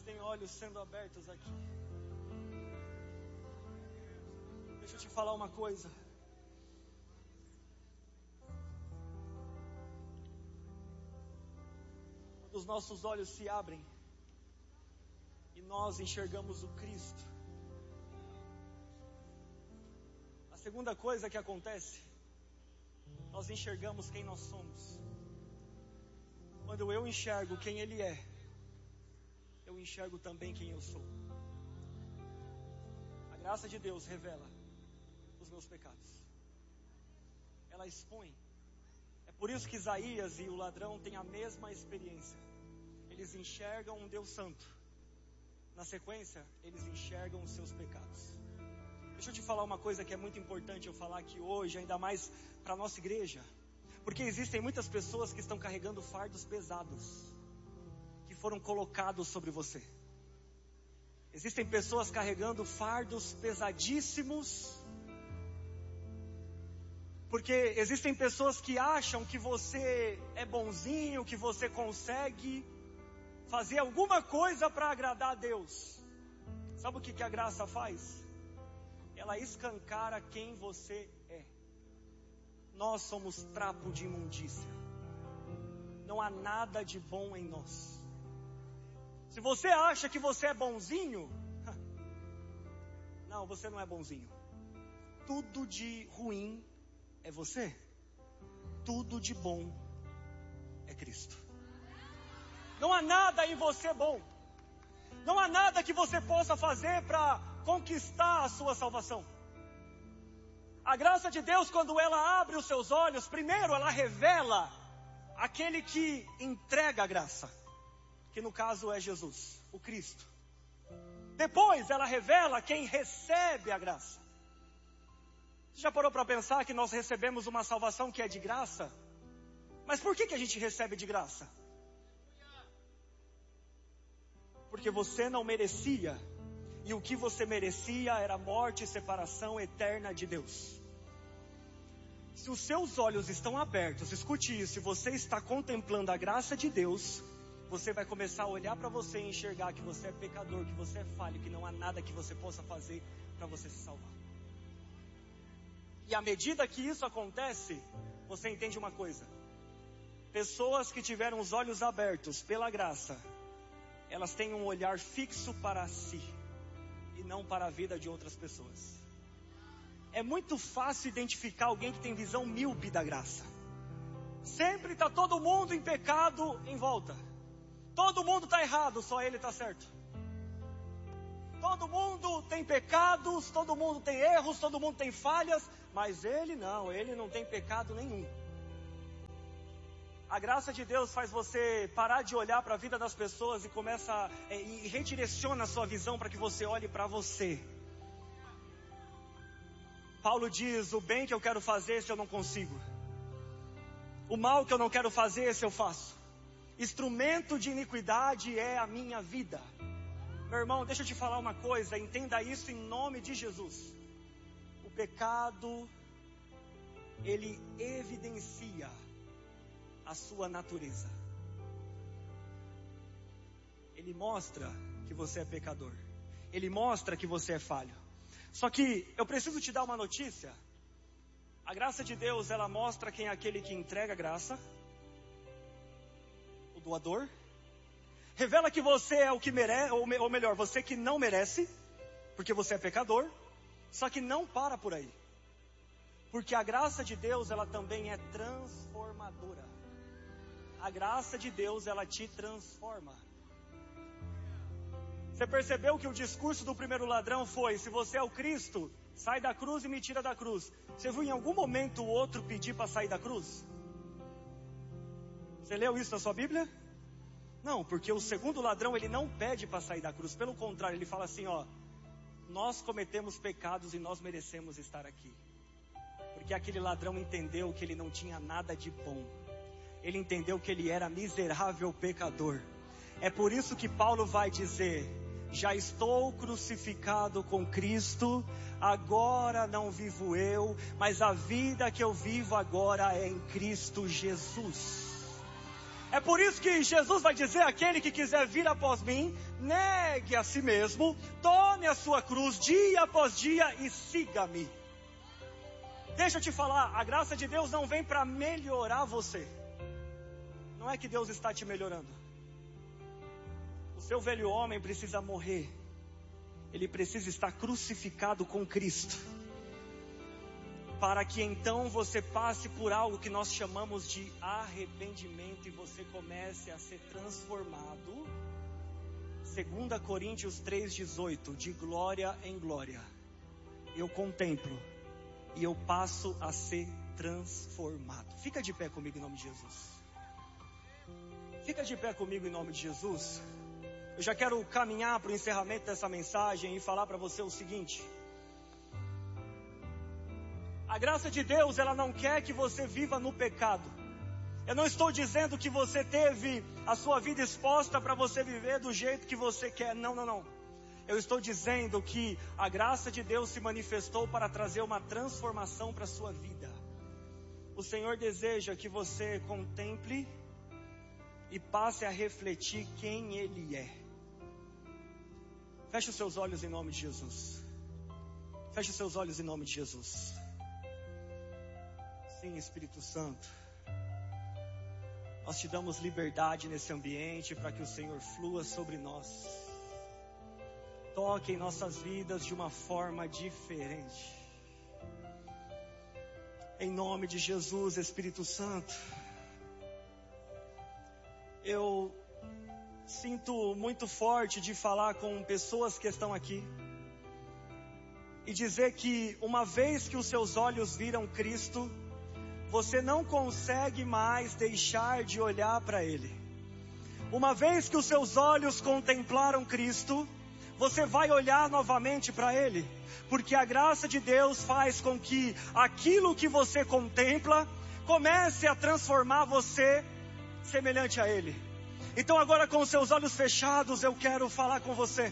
tem olhos sendo abertos aqui? Deixa eu te falar uma coisa. Quando os nossos olhos se abrem e nós enxergamos o Cristo, a segunda coisa que acontece, nós enxergamos quem nós somos. Quando eu enxergo quem Ele é, eu enxergo também quem eu sou. A graça de Deus revela os meus pecados. Ela expõe. É por isso que Isaías e o ladrão têm a mesma experiência. Eles enxergam um Deus santo. Na sequência, eles enxergam os seus pecados. Deixa eu te falar uma coisa que é muito importante eu falar aqui hoje, ainda mais para a nossa igreja. Porque existem muitas pessoas que estão carregando fardos pesados, que foram colocados sobre você. Existem pessoas carregando fardos pesadíssimos, porque existem pessoas que acham que você é bonzinho, que você consegue fazer alguma coisa para agradar a Deus. Sabe o que a graça faz? Ela escancara quem você é. Nós somos trapo de imundícia. Não há nada de bom em nós. Se você acha que você é bonzinho, não, você não é bonzinho. Tudo de ruim é você. Tudo de bom é Cristo. Não há nada em você bom. Não há nada que você possa fazer para conquistar a sua salvação. A graça de Deus, quando ela abre os seus olhos, primeiro ela revela aquele que entrega a graça, que no caso é Jesus, o Cristo. Depois ela revela quem recebe a graça. Você já parou para pensar que nós recebemos uma salvação que é de graça? Mas por que a gente recebe de graça? Porque você não merecia, e o que você merecia era morte e separação eterna de Deus. Se os seus olhos estão abertos, escute isso, se você está contemplando a graça de Deus, você vai começar a olhar para você e enxergar que você é pecador, que você é falho, que não há nada que você possa fazer para você se salvar. E à medida que isso acontece, você entende uma coisa: pessoas que tiveram os olhos abertos pela graça, elas têm um olhar fixo para si e não para a vida de outras pessoas. É muito fácil identificar alguém que tem visão míope da graça. Sempre está todo mundo em pecado em volta. Todo mundo está errado, só ele está certo. Todo mundo tem pecados, todo mundo tem erros, todo mundo tem falhas, mas ele não tem pecado nenhum. A graça de Deus faz você parar de olhar para a vida das pessoas e começa e redireciona a sua visão para que você olhe para você. Paulo diz: o bem que eu quero fazer, esse eu não consigo. O mal que eu não quero fazer, esse eu faço. Instrumento de iniquidade é a minha vida. Meu irmão, deixa eu te falar uma coisa, entenda isso em nome de Jesus. O pecado, ele evidencia a sua natureza. Ele mostra que você é pecador. Ele mostra que você é falho. Só que eu preciso te dar uma notícia. A graça de Deus, ela mostra quem é aquele que entrega a graça, o doador. Revela que você é o que merece, ou melhor, você que não merece, porque você é pecador. Só que não para por aí. Porque a graça de Deus, ela também é transformadora. A graça de Deus, ela te transforma. Você percebeu que o discurso do primeiro ladrão foi: se você é o Cristo, sai da cruz e me tira da cruz. Você viu em algum momento o outro pedir para sair da cruz? Você leu isso na sua Bíblia? Não, porque o segundo ladrão, ele não pede para sair da cruz. Pelo contrário, ele fala assim, ó: nós cometemos pecados e nós merecemos estar aqui. Porque aquele ladrão entendeu que ele não tinha nada de bom. Ele entendeu que ele era miserável pecador. É por isso que Paulo vai dizer: já estou crucificado com Cristo, agora não vivo eu, mas a vida que eu vivo agora é em Cristo Jesus. É por isso que Jesus vai dizer: aquele que quiser vir após mim, negue a si mesmo, tome a sua cruz dia após dia e siga-me. Deixa eu te falar, a graça de Deus não vem para melhorar você. Não é que Deus está te melhorando. O seu velho homem precisa morrer. Ele precisa estar crucificado com Cristo, para que então você passe por algo que nós chamamos de arrependimento e você comece a ser transformado. 2 Coríntios 3,18, de glória em glória, eu contemplo e eu passo a ser transformado. Fica de pé comigo em nome de Jesus. Fica de pé comigo em nome de Jesus. Eu já quero caminhar para o encerramento dessa mensagem e falar para você o seguinte: a graça de Deus, ela não quer que você viva no pecado. Eu não estou dizendo que você teve a sua vida exposta para você viver do jeito que você quer. Não, não, não. Eu estou dizendo que a graça de Deus se manifestou para trazer uma transformação para a sua vida. O Senhor deseja que você contemple e passe a refletir quem Ele é. Feche os seus olhos em nome de Jesus. Feche os seus olhos em nome de Jesus. Sim, Espírito Santo, nós te damos liberdade nesse ambiente para que o Senhor flua sobre nós. Toque em nossas vidas de uma forma diferente. Em nome de Jesus, Espírito Santo, eu sinto muito forte de falar com pessoas que estão aqui e dizer que uma vez que os seus olhos viram Cristo, você não consegue mais deixar de olhar para Ele. Uma vez que os seus olhos contemplaram Cristo, você vai olhar novamente para Ele, porque a graça de Deus faz com que aquilo que você contempla comece a transformar você semelhante a Ele. Então agora, com os seus olhos fechados, eu quero falar com você.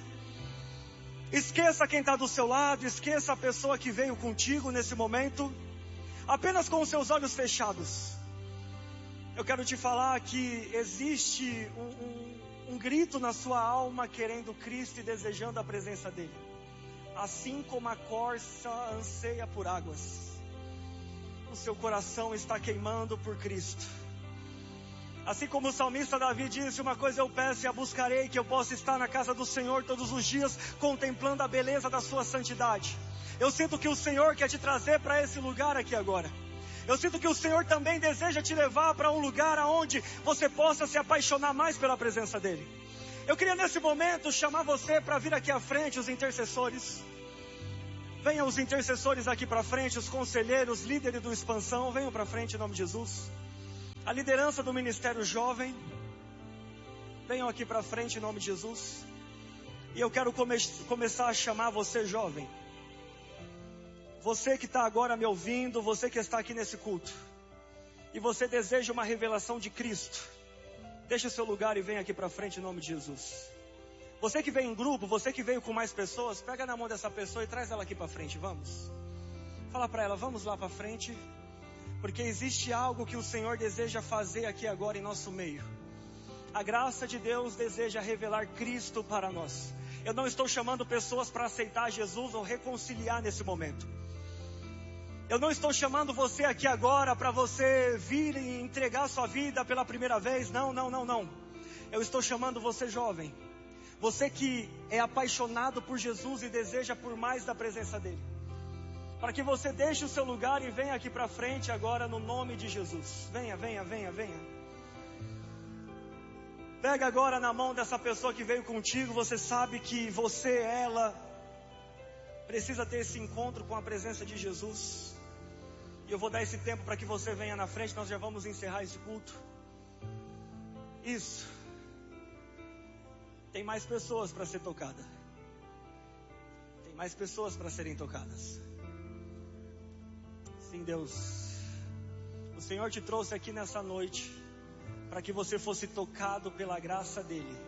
Esqueça quem está do seu lado, esqueça a pessoa que veio contigo nesse momento. Apenas com os seus olhos fechados, eu quero te falar que existe um grito na sua alma querendo Cristo e desejando a presença dEle. Assim como a corça anseia por águas, o seu coração está queimando por Cristo. Assim como o salmista Davi disse: uma coisa eu peço e a buscarei, que eu possa estar na casa do Senhor todos os dias, contemplando a beleza da sua santidade. Eu sinto que o Senhor quer te trazer para esse lugar aqui agora. Eu sinto que o Senhor também deseja te levar para um lugar onde você possa se apaixonar mais pela presença dEle. Eu queria nesse momento chamar você para vir aqui à frente, os intercessores. Venham os intercessores aqui para frente, os conselheiros, líderes do Expansão, venham para frente em nome de Jesus. A liderança do Ministério Jovem, venham aqui para frente em nome de Jesus. E eu quero começar a chamar você jovem. Você que está agora me ouvindo, você que está aqui nesse culto, e você deseja uma revelação de Cristo, deixe o seu lugar e venha aqui para frente em nome de Jesus. Você que veio em grupo, você que veio com mais pessoas, pega na mão dessa pessoa e traz ela aqui para frente, vamos. Fala para ela: vamos lá para frente, porque existe algo que o Senhor deseja fazer aqui agora em nosso meio. A graça de Deus deseja revelar Cristo para nós. Eu não estou chamando pessoas para aceitar Jesus ou reconciliar nesse momento. Eu não estou chamando você aqui agora para você vir e entregar sua vida pela primeira vez. Não, não, não, não. Eu estou chamando você jovem. Você que é apaixonado por Jesus e deseja por mais da presença dEle. Para que você deixe o seu lugar e venha aqui para frente agora no nome de Jesus. Venha, venha, venha, venha. Pega agora na mão dessa pessoa que veio contigo. Você sabe que você, ela, precisa ter esse encontro com a presença de Jesus. E eu vou dar esse tempo para que você venha na frente. Nós já vamos encerrar esse culto. Isso. Tem mais pessoas para ser tocada. Tem mais pessoas para serem tocadas. Sim, Deus. O Senhor te trouxe aqui nessa noite para que você fosse tocado pela graça dEle.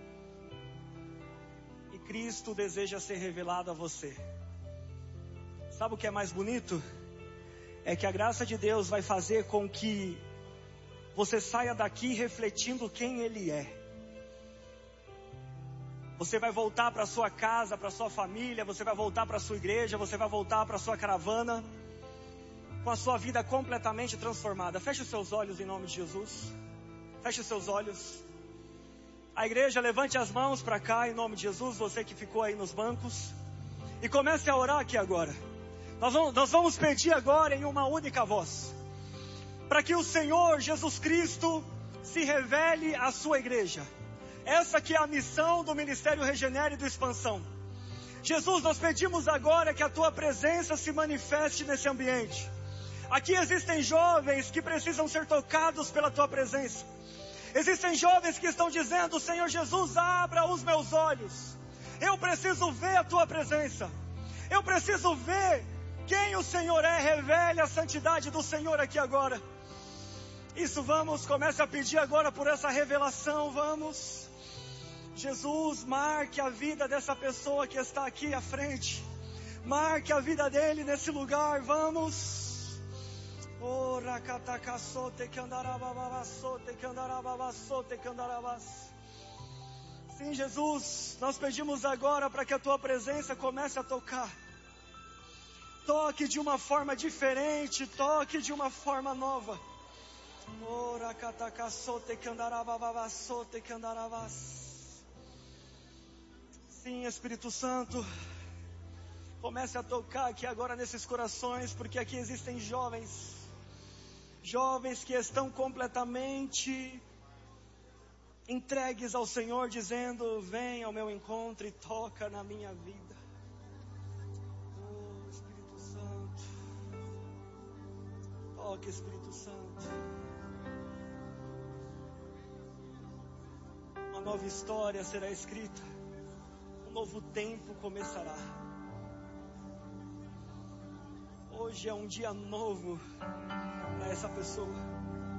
E Cristo deseja ser revelado a você. Sabe o que é mais bonito? É que a graça de Deus vai fazer com que você saia daqui refletindo quem Ele é. Você vai voltar para sua casa, para sua família, você vai voltar para sua igreja, você vai voltar para sua caravana, com a sua vida completamente transformada. Feche os seus olhos em nome de Jesus. Feche os seus olhos. A igreja, levante as mãos para cá em nome de Jesus, você que ficou aí nos bancos. E comece a orar aqui agora. Nós vamos pedir agora em uma única voz, para que o Senhor Jesus Cristo se revele à sua igreja. Essa que é a missão do Ministério Regenera e do Expansão. Jesus, nós pedimos agora que a tua presença se manifeste nesse ambiente. Aqui existem jovens que precisam ser tocados pela tua presença. Existem jovens que estão dizendo: Senhor Jesus, abra os meus olhos. Eu preciso ver a tua presença. Eu preciso ver quem o Senhor é. Revele a santidade do Senhor aqui agora. Isso, vamos, comece a pedir agora por essa revelação, vamos. Jesus, marque a vida dessa pessoa que está aqui à frente. Marque a vida dele nesse lugar, vamos. Sim, Jesus, nós pedimos agora para que a tua presença comece a tocar. Toque de uma forma diferente, toque de uma forma nova. Sim, Espírito Santo, comece a tocar aqui agora nesses corações, porque aqui existem jovens que estão completamente entregues ao Senhor, dizendo: vem ao meu encontro e toca na minha vida. Oh, Espírito Santo, toque, Espírito Santo. Uma nova história será escrita, um novo tempo começará. Hoje é um dia novo para essa pessoa.